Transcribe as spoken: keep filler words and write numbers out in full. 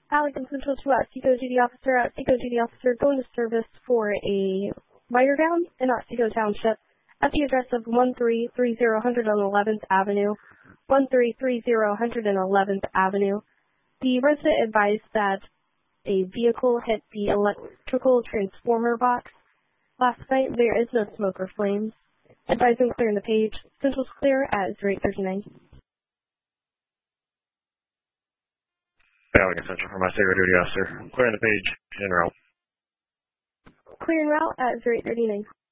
Alex and Central to us, Seco Duty Officer, uh, Seco Duty Officer going to service for a wire down in Otsego Township at the address of one three three zero one eleventh Avenue, one three three zero one eleventh Avenue. The resident advised that a vehicle hit the electrical transformer box. Last night, there is no smoke or flames. Advising clearing the page. Central's clear at zero eight thirty-nine. Alex and Central for my Seco Duty Officer. Clearing the page, en route. Clearing route at zero eight thirty-nine.